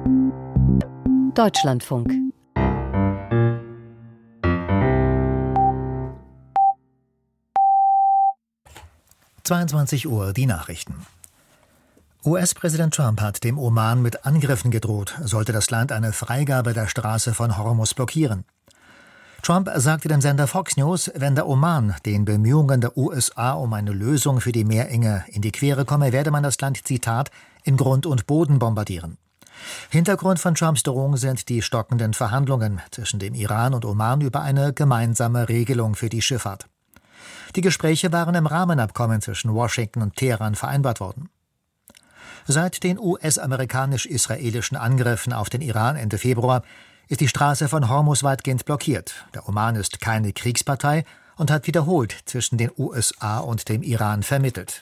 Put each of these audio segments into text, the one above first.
Deutschlandfunk. (22 Uhr) die Nachrichten. US-Präsident Trump hat dem Oman mit Angriffen gedroht, sollte das Land eine Freigabe der Straße von Hormuz blockieren. Trump sagte dem Sender Fox News, wenn der Oman den Bemühungen der USA um eine Lösung für die Meerenge in die Quere komme, werde man das Land, Zitat, in Grund und Boden bombardieren. Hintergrund von Trumps Drohung sind die stockenden Verhandlungen zwischen dem Iran und Oman über eine gemeinsame Regelung für die Schifffahrt. Die Gespräche waren im Rahmenabkommen zwischen Washington und Teheran vereinbart worden. Seit den US-amerikanisch-israelischen Angriffen auf den Iran Ende Februar ist die Straße von Hormuz weitgehend blockiert. Der Oman ist keine Kriegspartei und hat wiederholt zwischen den USA und dem Iran vermittelt.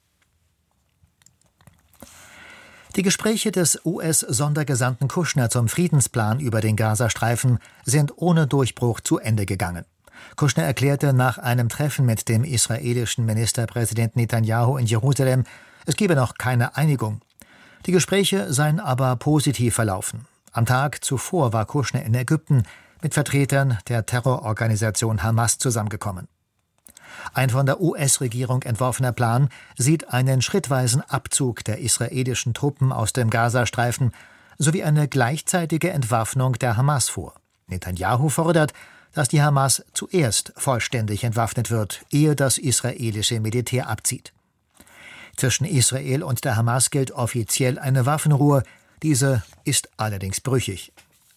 Die Gespräche des US-Sondergesandten Kushner zum Friedensplan über den Gazastreifen sind ohne Durchbruch zu Ende gegangen. Kushner erklärte nach einem Treffen mit dem israelischen Ministerpräsident Netanyahu in Jerusalem, es gebe noch keine Einigung. Die Gespräche seien aber positiv verlaufen. Am Tag zuvor war Kushner in Ägypten mit Vertretern der Terrororganisation Hamas zusammengekommen. Ein von der US-Regierung entworfener Plan sieht einen schrittweisen Abzug der israelischen Truppen aus dem Gazastreifen sowie eine gleichzeitige Entwaffnung der Hamas vor. Netanyahu fordert, dass die Hamas zuerst vollständig entwaffnet wird, ehe das israelische Militär abzieht. Zwischen Israel und der Hamas gilt offiziell eine Waffenruhe, diese ist allerdings brüchig.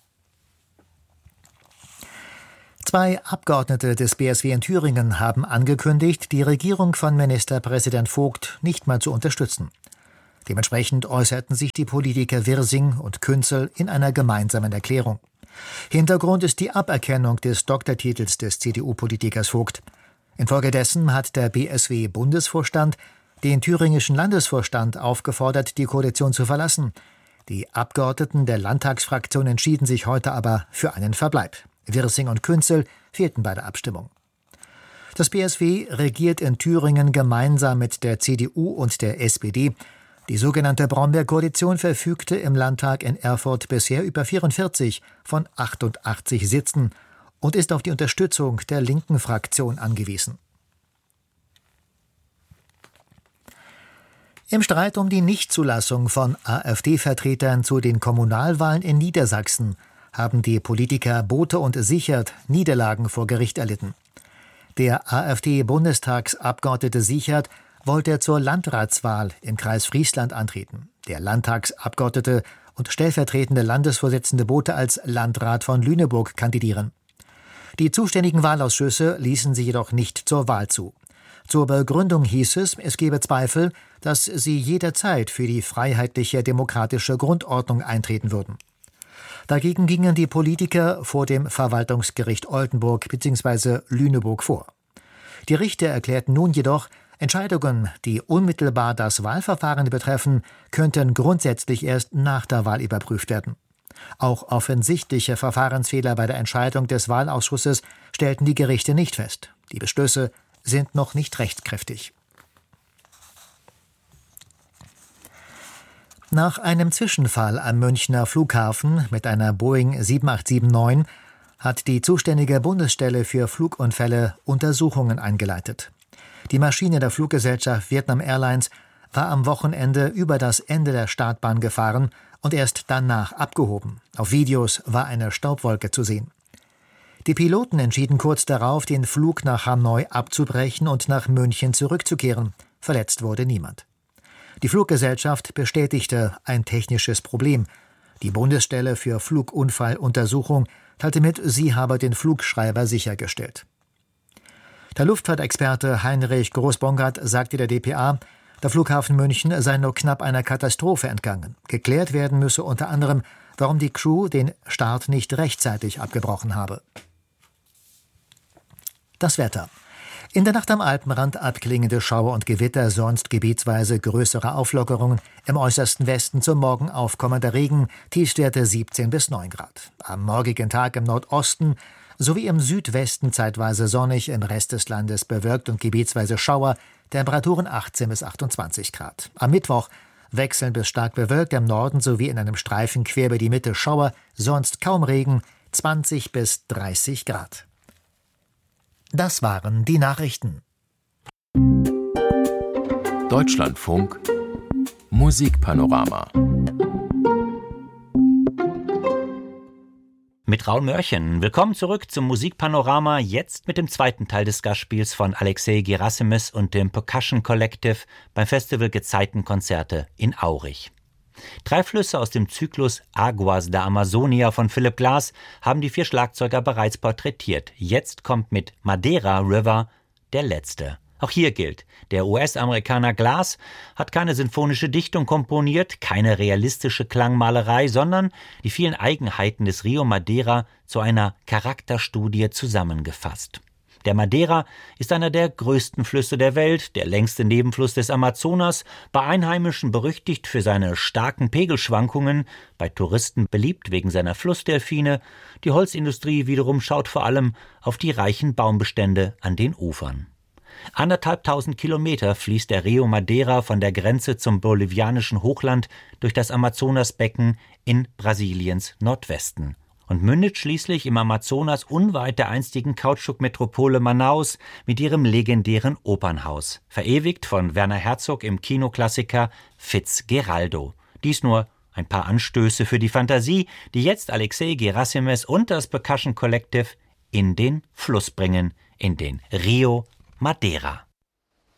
2 Abgeordnete des BSW in Thüringen haben angekündigt, die Regierung von Ministerpräsident Vogt nicht mehr zu unterstützen. Dementsprechend äußerten sich die Politiker Wirsing und Künzel in einer gemeinsamen Erklärung. Hintergrund ist die Aberkennung des Doktortitels des CDU-Politikers Vogt. Infolgedessen hat der BSW-Bundesvorstand den thüringischen Landesvorstand aufgefordert, die Koalition zu verlassen. Die Abgeordneten der Landtagsfraktion entschieden sich heute aber für einen Verbleib. Wirsing und Künzel fehlten bei der Abstimmung. Das BSW regiert in Thüringen gemeinsam mit der CDU und der SPD. Die sogenannte Brombeer-Koalition verfügte im Landtag in Erfurt bisher über 44 von 88 Sitzen und ist auf die Unterstützung der linken Fraktion angewiesen. Im Streit um die Nichtzulassung von AfD-Vertretern zu den Kommunalwahlen in Niedersachsen haben die Politiker Bothe und Sichert Niederlagen vor Gericht erlitten. Der AfD-Bundestagsabgeordnete Sichert wollte zur Landratswahl im Kreis Friesland antreten. Der Landtagsabgeordnete und stellvertretende Landesvorsitzende Bothe als Landrat von Lüneburg kandidieren. Die zuständigen Wahlausschüsse ließen sie jedoch nicht zur Wahl zu. Zur Begründung hieß es gebe Zweifel, dass sie jederzeit für die freiheitliche demokratische Grundordnung eintreten würden. Dagegen gingen die Politiker vor dem Verwaltungsgericht Oldenburg bzw. Lüneburg vor. Die Richter erklärten nun jedoch, Entscheidungen, die unmittelbar das Wahlverfahren betreffen, könnten grundsätzlich erst nach der Wahl überprüft werden. Auch offensichtliche Verfahrensfehler bei der Entscheidung des Wahlausschusses stellten die Gerichte nicht fest. Die Beschlüsse sind noch nicht rechtskräftig. Nach einem Zwischenfall am Münchner Flughafen mit einer Boeing 7879 hat die zuständige Bundesstelle für Flugunfälle Untersuchungen eingeleitet. Die Maschine der Fluggesellschaft Vietnam Airlines war am Wochenende über das Ende der Startbahn gefahren und erst danach abgehoben. Auf Videos war eine Staubwolke zu sehen. Die Piloten entschieden kurz darauf, den Flug nach Hanoi abzubrechen und nach München zurückzukehren. Verletzt wurde niemand. Die Fluggesellschaft bestätigte ein technisches Problem. Die Bundesstelle für Flugunfalluntersuchung teilte mit, sie habe den Flugschreiber sichergestellt. Der Luftfahrtexperte Heinrich Groß-Bongard sagte der dpa, der Flughafen München sei nur knapp einer Katastrophe entgangen. Geklärt werden müsse unter anderem, warum die Crew den Start nicht rechtzeitig abgebrochen habe. Das Wetter. In der Nacht am Alpenrand abklingende Schauer und Gewitter, sonst gebietsweise größere Auflockerungen. Im äußersten Westen zum Morgen aufkommender Regen, Tiefstwerte 17 bis 9 Grad. Am morgigen Tag im Nordosten sowie im Südwesten zeitweise sonnig, im Rest des Landes bewölkt und gebietsweise Schauer, Temperaturen 18 bis 28 Grad. Am Mittwoch wechseln bis stark bewölkt im Norden sowie in einem Streifen quer über die Mitte Schauer, sonst kaum Regen, 20 bis 30 Grad. Das waren die Nachrichten. Deutschlandfunk Musikpanorama. Mit Raul Mörchen. Willkommen zurück zum Musikpanorama, jetzt mit dem zweiten Teil des Gastspiels von Alexei Gerasimis und dem Percussion Collective beim Festival Gezeitenkonzerte in Aurich. 3 Flüsse aus dem Zyklus Aguas da Amazonia von Philip Glass haben die 4 Schlagzeuger bereits porträtiert. Jetzt kommt mit Madeira River der letzte. Auch hier gilt, der US-Amerikaner Glass hat keine sinfonische Dichtung komponiert, keine realistische Klangmalerei, sondern die vielen Eigenheiten des Rio Madeira zu einer Charakterstudie zusammengefasst. Der Madeira ist einer der größten Flüsse der Welt, der längste Nebenfluss des Amazonas, bei Einheimischen berüchtigt für seine starken Pegelschwankungen, bei Touristen beliebt wegen seiner Flussdelfine. Die Holzindustrie wiederum schaut vor allem auf die reichen Baumbestände an den Ufern. 1.500 Kilometer fließt der Rio Madeira von der Grenze zum bolivianischen Hochland durch das Amazonasbecken in Brasiliens Nordwesten und mündet schließlich im Amazonas unweit der einstigen Kautschukmetropole Manaus mit ihrem legendären Opernhaus, verewigt von Werner Herzog im Kinoklassiker Fitzgeraldo. Dies nur ein paar Anstöße für die Fantasie, die jetzt Alexei Gerasimis und das Percussion Collective in den Fluss bringen, in den Rio Madeira.